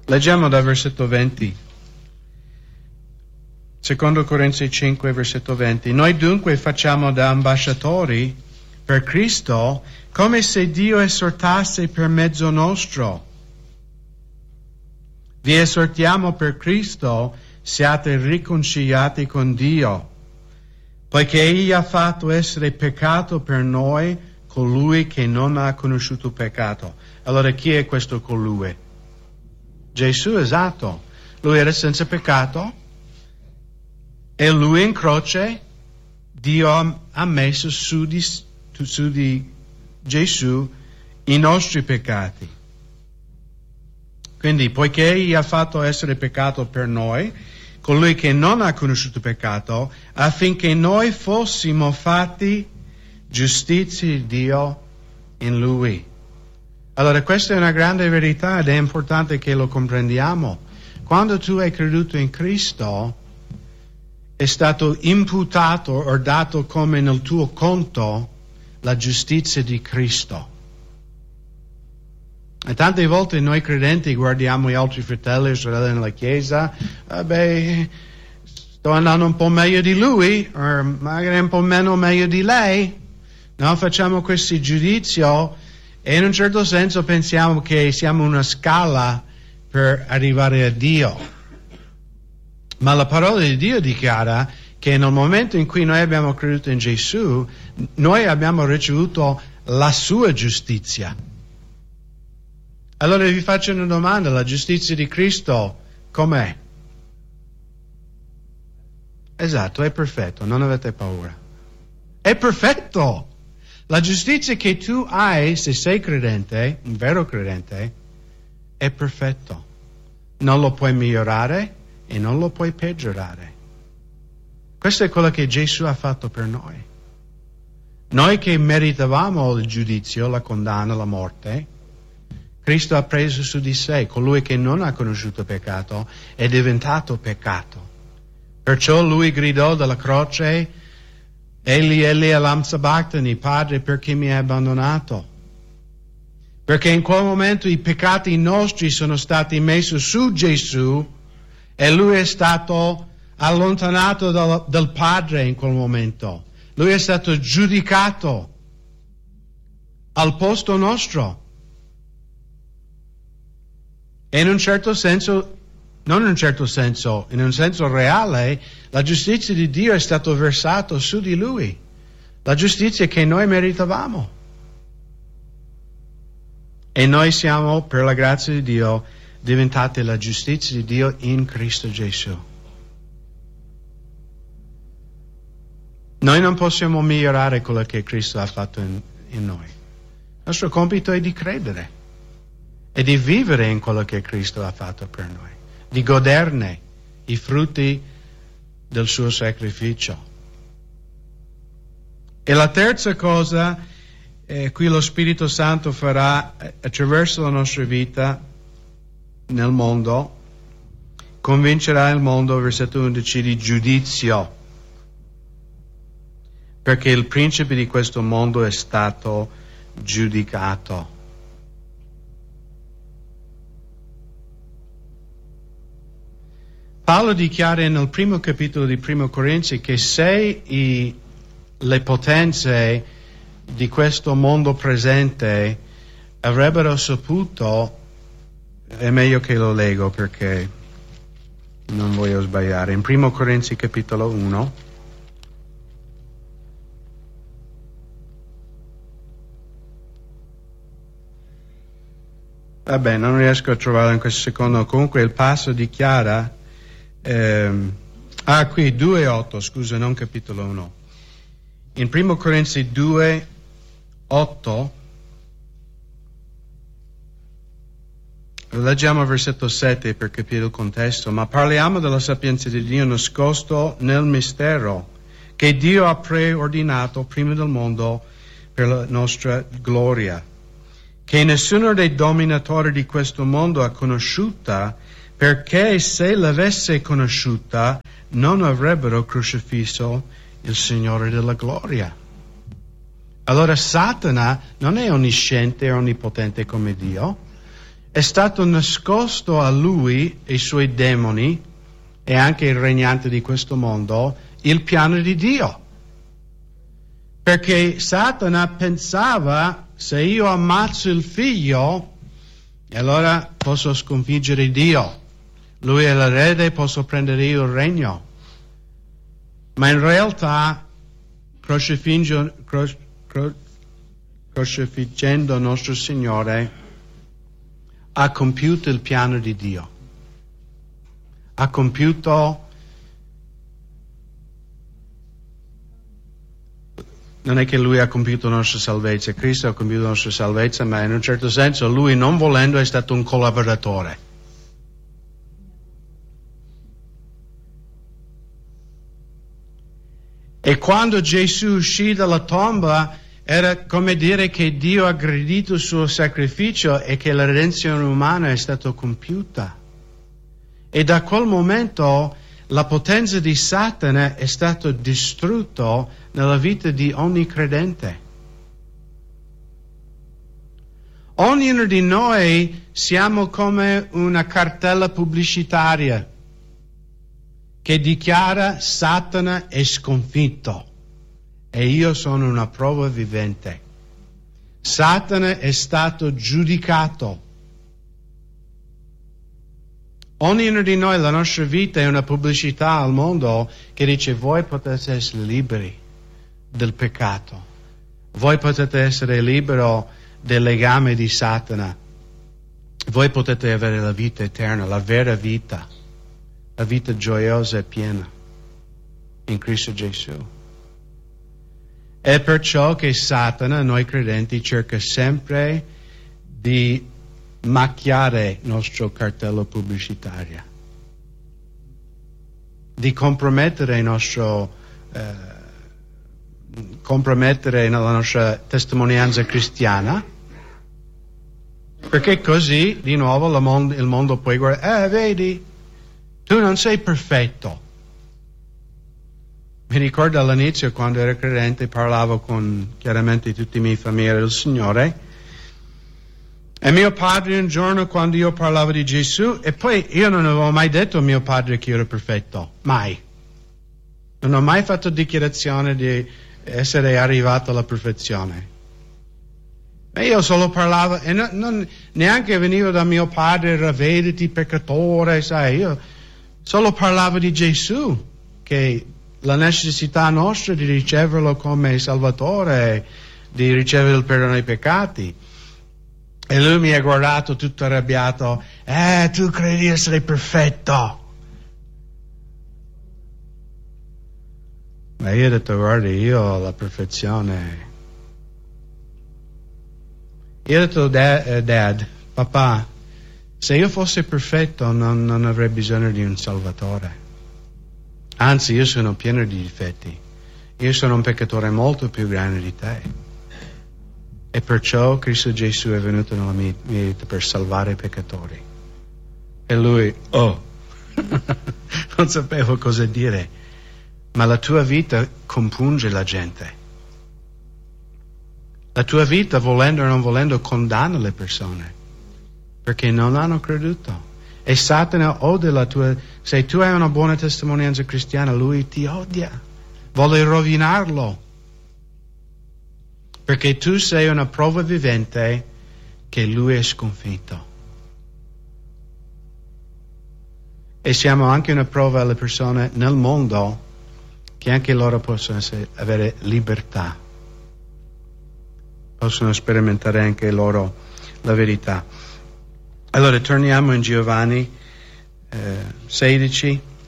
Leggiamo dal versetto 20. Secondo Corinzi 5, versetto 20. Noi dunque facciamo da ambasciatori per Cristo come se Dio esortasse per mezzo nostro. Vi esortiamo per Cristo, siate riconciliati con Dio, poiché Egli ha fatto essere peccato per noi colui che non ha conosciuto peccato. Allora chi è questo colui? Gesù, esatto. Lui era senza peccato e lui in croce Dio ha messo su di Gesù i nostri peccati. Quindi, poiché Egli ha fatto essere peccato per noi, colui che non ha conosciuto peccato, affinché noi fossimo fatti giustizia di Dio in Lui. Allora, questa è una grande verità ed è importante che lo comprendiamo. Quando tu hai creduto in Cristo, è stato imputato o dato come nel tuo conto la giustizia di Cristo. E tante volte noi credenti guardiamo gli altri fratelli e sorelle nella Chiesa, sto andando un po' meglio di lui, o magari un po' meno meglio di lei. No, facciamo questo giudizio e in un certo senso pensiamo che siamo una scala per arrivare a Dio. Ma la parola di Dio dichiara che nel momento in cui noi abbiamo creduto in Gesù, noi abbiamo ricevuto la sua giustizia. Allora vi faccio una domanda, la giustizia di Cristo com'è? Esatto, è perfetto, non avete paura. È perfetto! La giustizia che tu hai, se sei credente, un vero credente, è perfetto. Non lo puoi migliorare e non lo puoi peggiorare. Questo è quello che Gesù ha fatto per noi. Noi che meritavamo il giudizio, la condanna, la morte, Cristo ha preso su di sé. Colui che non ha conosciuto peccato è diventato peccato. Perciò lui gridò dalla croce: Eli, Eli, lama sabachthani, Padre, perché mi hai abbandonato? Perché in quel momento i peccati nostri sono stati messi su Gesù e lui è stato allontanato dal Padre in quel momento. Lui è stato giudicato al posto nostro. E in un certo senso, non in un certo senso, in un senso reale, la giustizia di Dio è stata versata su di Lui. La giustizia che noi meritavamo. E noi siamo, per la grazia di Dio, diventati la giustizia di Dio in Cristo Gesù. Noi non possiamo migliorare quello che Cristo ha fatto in noi. Il nostro compito è di credere e di vivere in quello che Cristo ha fatto per noi, di goderne i frutti del suo sacrificio. E la terza cosa, qui lo Spirito Santo farà attraverso la nostra vita nel mondo, convincerà il mondo, versetto 11, di giudizio, perché il principe di questo mondo è stato giudicato. Paolo dichiara nel primo capitolo di Primo Corinzi che se le potenze di questo mondo presente avrebbero saputo, è meglio che lo leggo perché non voglio sbagliare, in Primo Corinzi capitolo 1, vabbè, non riesco a trovarlo in questo secondo, comunque il passo dichiara, qui 2:8, scusa, non capitolo 1. In Primo Corinzi 2:8, leggiamo il versetto 7 per capire il contesto, ma parliamo della sapienza di Dio nascosto nel mistero, che Dio ha preordinato prima del mondo per la nostra gloria, che nessuno dei dominatori di questo mondo ha conosciuta, perché se l'avesse conosciuta non avrebbero crocifisso il Signore della gloria. Allora Satana non è onnisciente e onnipotente come Dio, è stato nascosto a lui e ai suoi demoni e anche il regnante di questo mondo il piano di Dio. Perché Satana pensava: se io ammazzo il figlio, allora posso sconfiggere Dio. Lui è l'erede, posso prendere io il regno. Ma in realtà, crocifiggendo nostro Signore, ha compiuto il piano di Dio. Ha compiuto, non è che Lui ha compiuto la nostra salvezza, Cristo ha compiuto la nostra salvezza, ma in un certo senso Lui, non volendo, è stato un collaboratore. E quando Gesù uscì dalla tomba, era come dire che Dio ha aggredito il suo sacrificio e che la redenzione umana è stata compiuta. E da quel momento la potenza di Satana è stata distrutta nella vita di ogni credente. Ognuno di noi siamo come una cartella pubblicitaria che dichiara: Satana è sconfitto e io sono una prova vivente. Satana è stato giudicato. Ognuno di noi, la nostra vita è una pubblicità al mondo che dice: voi potete essere liberi del peccato, voi potete essere liberi del legame di Satana, voi potete avere la vita eterna, la vera vita, la vita gioiosa e piena in Cristo Gesù. È perciò che Satana, noi credenti, cerca sempre di macchiare il nostro cartello pubblicitario, di compromettere il nostro compromettere la nostra testimonianza cristiana, perché così di nuovo il mondo può guardare: vedi, tu non sei perfetto. Mi ricordo all'inizio, quando ero credente, parlavo con chiaramente tutti i miei familiari del Signore. E mio padre un giorno, quando io parlavo di Gesù, e poi io non avevo mai detto a mio padre che ero perfetto, mai. Non ho mai fatto dichiarazione di essere arrivato alla perfezione. E io solo parlavo, e neanche venivo da mio padre: ravvediti peccatore, sai. Io solo parlavo di Gesù, che la necessità nostra di riceverlo come Salvatore, di ricevere il perdono dei peccati. E lui mi ha guardato tutto arrabbiato: tu credi di essere perfetto? Ma io ho detto: guardi, io ho la perfezione. Io ho detto: Dad, papà, se io fossi perfetto non avrei bisogno di un Salvatore. Anzi, io sono pieno di difetti. Io sono un peccatore molto più grande di te. E perciò Cristo Gesù è venuto nella mia vita per salvare i peccatori. E lui, non sapevo cosa dire. Ma la tua vita compunge la gente. La tua vita, volendo o non volendo, condanna le persone, perché non hanno creduto. E Satana odia la tua... Se tu hai una buona testimonianza cristiana, lui ti odia, vuole rovinarlo, perché tu sei una prova vivente che lui è sconfitto. E siamo anche una prova alle persone nel mondo che anche loro possono avere libertà, possono sperimentare anche loro la verità. Allora torniamo in Giovanni 16.